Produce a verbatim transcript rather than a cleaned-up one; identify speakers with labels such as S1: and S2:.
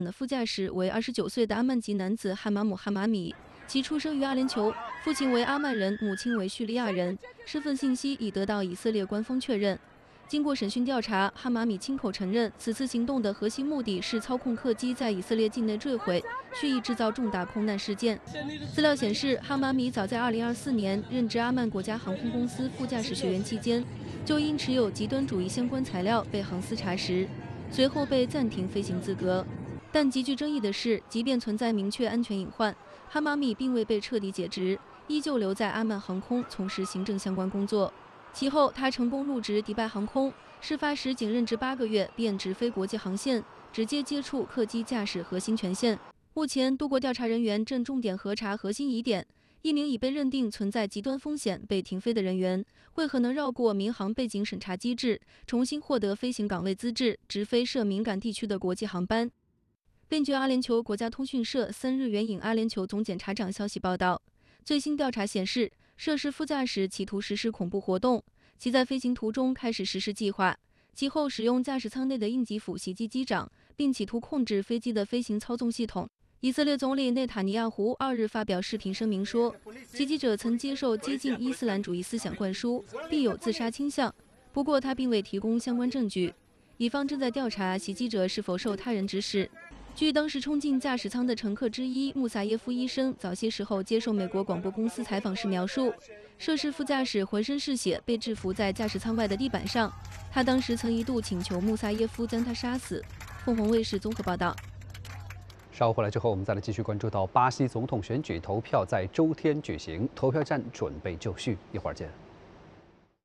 S1: 的副驾驶为二十九岁的阿曼籍男子汉马姆哈马米，其出生于阿联酋，父亲为阿曼人，母亲为叙利亚人，身份信息已得到以色列官方确认。经过审讯调查，哈马米亲口承认，此次行动的核心目的是操控客机在以色列境内坠毁，蓄意制造重大空难事件。资料显示，哈马米早在二零二四年任职阿曼国家航空公司副驾驶学员期间，就因持有极端主义相关材料被航司查实，随后被暂停飞行资格。但极具争议的是，即便存在明确安全隐患，哈马米并未被彻底解职，依旧留在阿曼航空从事行政相关工作。其后，他成功入职迪拜航空，事发时仅任职八个月便直飞国际航线，直接接触客机驾驶核心权限。目前，多国调查人员正重点核查核心疑点。一名已被认定存在极端风险被停飞的人员，为何能绕过民航背景审查机制，重新获得飞行岗位资质，直飞涉敏感地区的国际航班？根据阿联酋国家通讯社三日援引阿联酋总检察长消息报道，最新调查显示，涉事副驾驶企图实施恐怖活动，其在飞行途中开始实施计划，其后使用驾驶舱内的应急斧袭击机长，并企图控制飞机的飞行操纵系统。以色列总理内塔尼亚胡二日发表视频声明说，袭击者曾接受激进伊斯兰主义思想灌输，并有自杀倾向，不过他并未提供相关证据。乙方正在调查袭击者是否受他人指使。据当时冲进驾驶舱的乘客之一穆萨耶夫医生早些时候接受美国广播公司采访时描述，涉事副驾驶浑身是血，被制服在驾驶舱外的地板上。他当时曾一度请求穆萨耶夫将他杀死。凤凰卫视综合报道。
S2: 稍后回来之后，我们再来继续关注到巴西总统选举投票在周天举行，投票站准备就绪，一会儿见。